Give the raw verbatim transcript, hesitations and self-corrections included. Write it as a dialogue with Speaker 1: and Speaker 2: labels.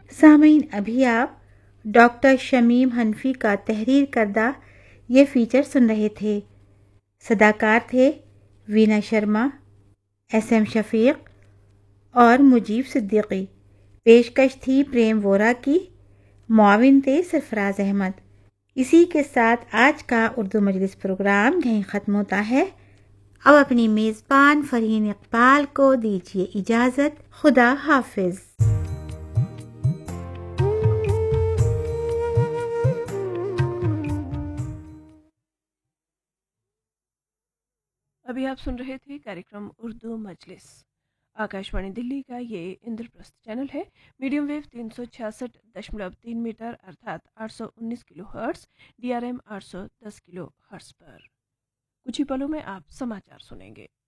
Speaker 1: सामीन, अभी आप डॉक्टर शमीम हनफी का तहरीर करदा ये फीचर सुन रहे थे। सदाकार थे वीना शर्मा, एस एम शफीक और मुजीब सिद्दीकी। पेशकश थी प्रेम वोरा की, मुआविन थे सरफराज अहमद। इसी के साथ आज का उर्दू मजलिस प्रोग्राम यहीं ख़त्म होता है। अब अपनी मेज़बान फरहीन इकबाल को दीजिए इजाज़त। खुदा हाफिज़।
Speaker 2: अभी आप सुन रहे थे कार्यक्रम उर्दू मजलिस। आकाशवाणी दिल्ली का ये इंद्रप्रस्थ चैनल है। मीडियम वेव तीन सौ छियासठ दशमलव तीन मीटर अर्थात आठ सौ उन्नीस kilo hertz, D R M आठ सौ दस किलो हर्ट्स पर। कुछ ही पलों में आप समाचार सुनेंगे।